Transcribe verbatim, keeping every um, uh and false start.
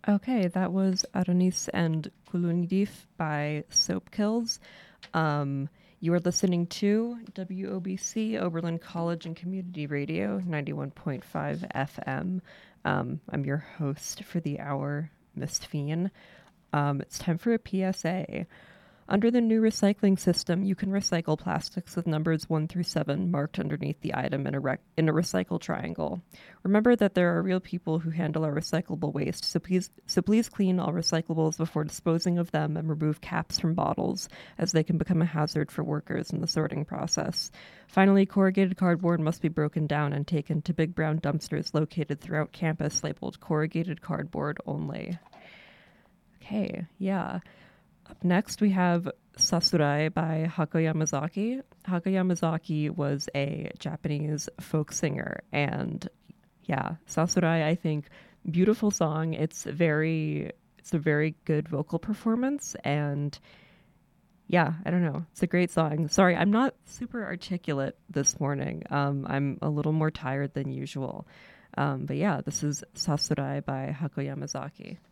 Okay, that was Aranis and Kulundif by Soap Kills. Um, you are listening to W O B C, Oberlin College and Community Radio, ninety-one point five F M. Um, I'm your host for the hour, Miss Fiend. Um, it's time for a P S A. Under the new recycling system, you can recycle plastics with numbers one through seven marked underneath the item in a, rec- in a recycle triangle. Remember that there are real people who handle our recyclable waste, so please, so please clean all recyclables before disposing of them and remove caps from bottles, as they can become a hazard for workers in the sorting process. Finally, corrugated cardboard must be broken down and taken to big brown dumpsters located throughout campus labeled corrugated cardboard only. Okay, yeah. Up next, we have Sasurai by Hako Yamazaki. Hako Yamazaki was a Japanese folk singer, and yeah, Sasurai, I think, beautiful song. It's very, it's a very good vocal performance, and yeah, I don't know, it's a great song. Sorry, I'm not super articulate this morning. Um, I'm a little more tired than usual, um, but yeah, this is Sasurai by Hako Yamazaki.